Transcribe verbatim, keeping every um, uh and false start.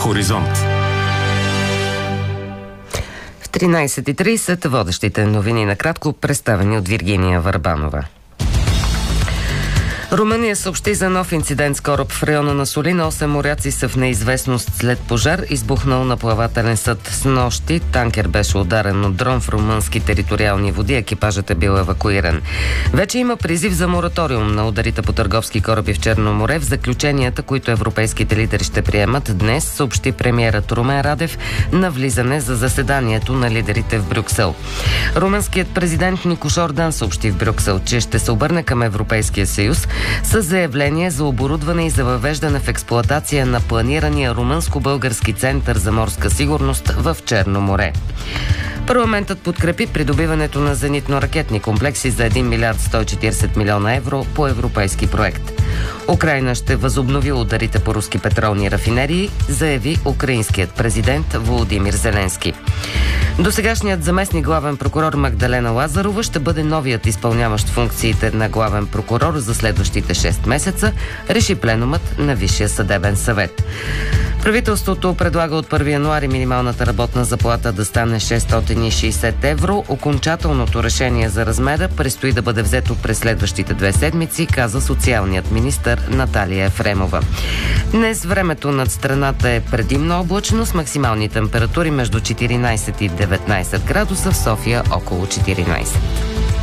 Хоризонт. В тринайсет и трийсет водещите новини накратко, представени от Виргиния Върбанова. Румъния съобщи за нов инцидент с кораб в района на Солин. Осем моряци са в неизвестност след пожар, избухнал на плавателен съд с нощи. Танкер беше ударен от дрон в румънски териториални води. Екипажът е бил евакуиран. Вече има призив за мораториум на ударите по търговски кораби в Черно море. В заключенията, които европейските лидери ще приемат днес, съобщи премиерът Румен Радев на влизане за заседанието на лидерите в Брюксел. Румънският президент Никош Ордан съобщи в Брюксел, че ще се обърне към Европейския съюз с заявление за оборудване и за въвеждане в експлоатация на планирания румънско-български център за морска сигурност в Черно море. Парламентът подкрепи придобиването на зенитно-ракетни комплекси за един милиард сто и четирийсет милиона евро по европейски проект. Украйна ще възобнови ударите по руски петролни рафинерии, заяви украинският президент Володимир Зеленски. Досегашният заместник главен прокурор Магдалена Лазарова ще бъде новият изпълняващ функциите на главен прокурор за следващите шест месеца, реши пленумът на Висшия съдебен съвет. Правителството предлага от първи януари минималната работна заплата да стане шестстотин и шейсет евро. Окончателното решение за размера предстои да бъде взето през следващите две седмици, каза социалният министър Наталия Ефремова. Днес времето над страната е предимно облачно с максимални температури между четиринайсет и деветнайсет градуса, в София около четиринайсет.